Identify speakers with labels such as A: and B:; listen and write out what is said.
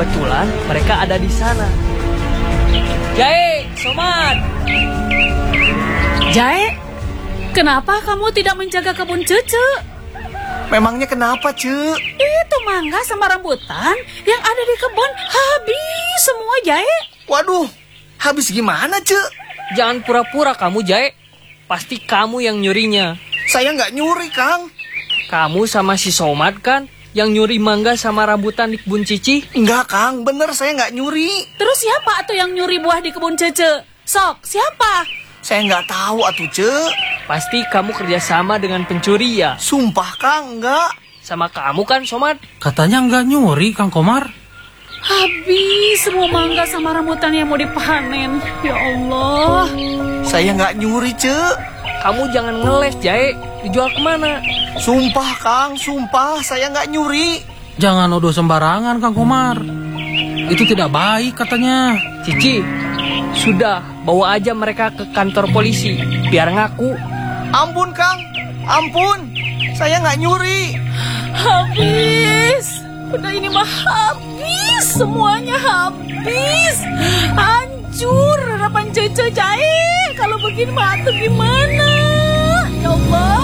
A: kebetulan mereka ada di sana. Jae, Somad.
B: Jae, kenapa kamu tidak menjaga kebun Cece?
C: Memangnya kenapa, Ce?
B: Itu mangga sama rambutan yang ada di kebun habis semua, Jae.
C: Waduh, habis gimana, Ce?
A: Jangan pura-pura kamu, Jae. Pasti kamu yang nyurinya.
C: Saya nggak nyuri, Kang.
A: Kamu sama si Somad kan yang nyuri mangga sama rambutan di kebun Cici?
C: Enggak, Kang. Bener, saya nggak nyuri.
B: Terus siapa tuh yang nyuri buah di kebun Cece? Sok, siapa?
C: Saya nggak tahu, atuh, Ce.
A: Pasti kamu kerjasama dengan pencuri ya?
C: Sumpah, Kang, enggak.
A: Sama kamu kan, Somad?
D: Katanya nggak nyuri, Kang Komar.
B: Habis semua mangga sama rambutan yang mau dipanen. Ya Allah.
C: Saya nggak nyuri, Ce.
A: Kamu jangan ngeles, Jae. Dijual kemana?
C: Sumpah, Kang, sumpah, saya nggak nyuri.
D: Jangan nuduh sembarangan, Kang Komar. Itu tidak baik katanya.
A: Cici, sudah, bawa aja mereka ke kantor polisi. Biar ngaku.
C: Ampun, Kang, ampun. Saya nggak nyuri.
B: Habis. Udah ini mah habis. Semuanya habis. Hancur harapan Cece, Jae. Kalau begini mah tuh gimana? Ya Allah.